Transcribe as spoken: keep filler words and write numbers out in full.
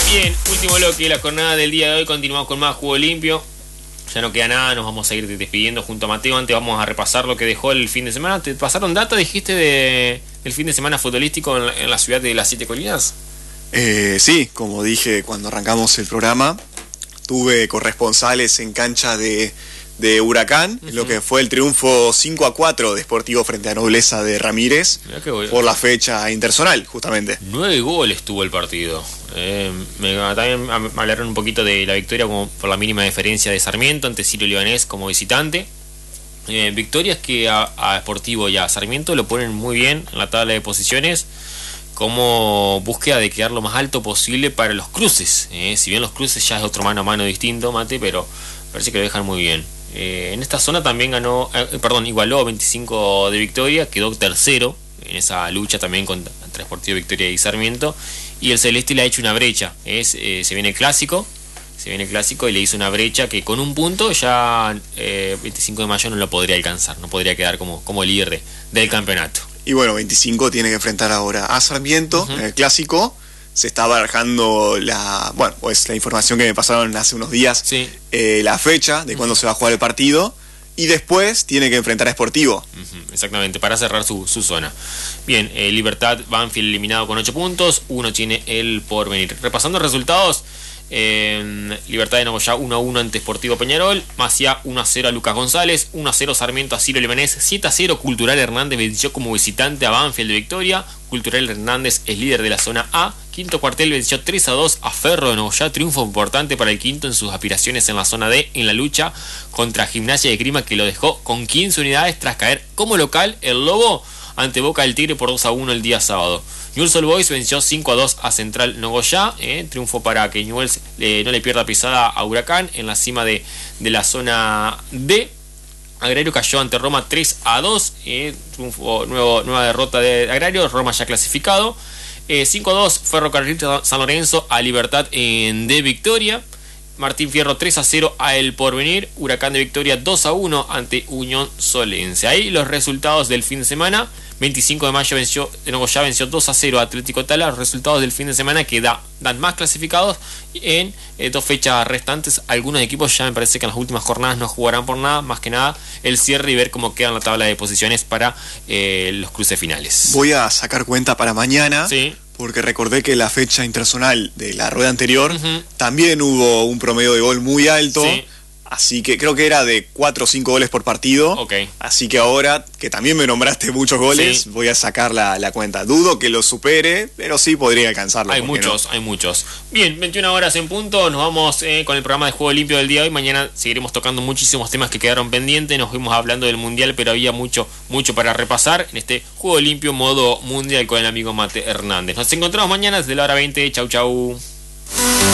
Bien, último bloque de la jornada del día de hoy. Continuamos con más Juego Limpio. Ya no queda nada, nos vamos a ir despidiendo junto a Mateo. Antes vamos a repasar lo que dejó el fin de semana. ¿Te pasaron data, dijiste, de, del fin de semana futbolístico en la, en la ciudad de las Siete Colinas? Eh, sí, como dije cuando arrancamos el programa, tuve corresponsales en cancha de, de Huracán, uh-huh. lo que fue el triunfo cinco a cuatro de Sportivo frente a Nobleza de Ramírez por la fecha interzonal, justamente. Nueve goles tuvo el partido. Eh, me, también me hablaron un poquito de la victoria como por la mínima diferencia de Sarmiento ante Ciro Libanés como visitante. Eh, victorias que a, a Sportivo y a Sarmiento lo ponen muy bien en la tabla de posiciones, como búsqueda de quedar lo más alto posible para los cruces. Eh, si bien los cruces ya es otro mano a mano distinto, Mate, pero parece que lo dejan muy bien. Eh, en esta zona también ganó, eh, perdón, igualó veinticinco de victoria, quedó tercero en esa lucha también contra, entre Sportivo, Victoria y Sarmiento. Y el Celeste le ha hecho una brecha. Es, eh, se viene el clásico. Se viene el clásico y le hizo una brecha que con un punto ya eh, veinticinco de mayo no lo podría alcanzar. No podría quedar como, como líder de, del campeonato. Y bueno, veinticinco tiene que enfrentar ahora a Sarmiento uh-huh. en el clásico. Se está barajando la, bueno, pues la información que me pasaron hace unos días. Sí. Eh, la fecha de uh-huh. cuándo se va a jugar el partido. Y después tiene que enfrentar a Sportivo. Uh-huh, exactamente, para cerrar su, su zona. Bien, eh, Libertad, Banfield eliminado con ocho puntos. Uno tiene el Porvenir. Repasando resultados, eh, Libertad de Nogoyá uno a uno ante Sportivo Peñarol. Maciá uno a cero a Lucas González. uno a cero Sarmiento a Ciro Libanés. siete a cero Cultural Hernández venció como visitante a Banfield de Victoria. Cultural Hernández es líder de la zona A. Quinto Cuartel venció tres a dos a Ferro de Nogoyá. Triunfo importante para el quinto en sus aspiraciones en la zona D en la lucha contra Gimnasia de Grima, que lo dejó con quince unidades tras caer como local el Lobo ante Boca del Tigre por dos a uno el día sábado. Newell's Old Boys venció cinco a dos a Central Nogoyá. Eh, triunfo para que Newell's eh, no le pierda pisada a Huracán en la cima de, de la zona D. Agrario cayó ante Roma tres a dos. Eh, triunfo, nuevo, nueva derrota de Agrario. Roma ya clasificado. Eh, cinco a dos Ferrocarril San Lorenzo a Libertad en de Victoria. Martín Fierro tres a cero a El Porvenir. Huracán de Victoria dos a uno ante Unión Solense. Ahí los resultados del fin de semana. veinticinco de mayo venció, de Nogoyá venció dos a cero a Atlético Tala. Los resultados del fin de semana que da, dan más clasificados en eh, dos fechas restantes. Algunos equipos ya me parece que en las últimas jornadas no jugarán por nada, más que nada el cierre y ver cómo queda en la tabla de posiciones para eh, los cruces finales. Voy a sacar cuenta para mañana. Sí. Porque recordé que la fecha interzonal de la rueda anterior uh-huh. también hubo un promedio de gol muy alto. Sí. Así que creo que era de cuatro o cinco goles por partido. Okay. Así que ahora, que también me nombraste muchos goles, sí. voy a sacar la, la cuenta. Dudo que lo supere, pero sí podría alcanzarlo. Hay muchos, no? hay muchos. Bien, veintiuna horas en punto. Nos vamos eh, con el programa de Juego Limpio del día de hoy. Mañana seguiremos tocando muchísimos temas que quedaron pendientes. Nos fuimos hablando del Mundial, pero había mucho, mucho para repasar en este Juego Limpio modo Mundial con el amigo Mate Hernández. Nos encontramos mañana desde la hora veinte. Chau, chau.